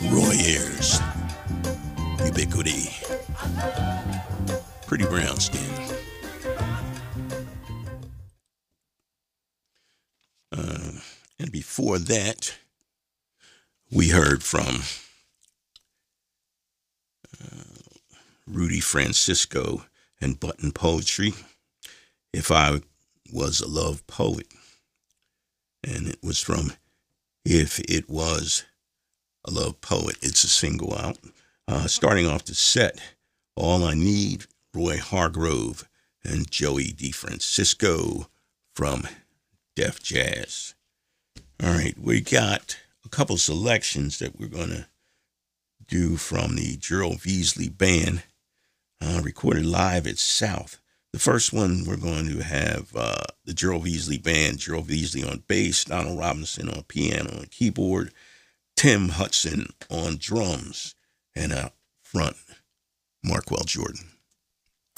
Roy Ayers, Ubiquity, Pretty Brown Skin. And before that, we heard from Rudy Francisco and Button Poetry, If I Was a Love Poet. And it was from If It Was a Love Poet. It's a single out. Starting off the set, All I Need, Roy Hargrove and Joey DeFrancisco from Def Jazz. All right, we got a couple selections that we're going to do from the Gerald Veasley Band, recorded live at South. The first one, we're going to have the Gerald Veasley Band, Gerald Veasley on bass, Donald Robinson on piano and keyboard, Tim Hudson on drums, and up front, Markwell Jordan.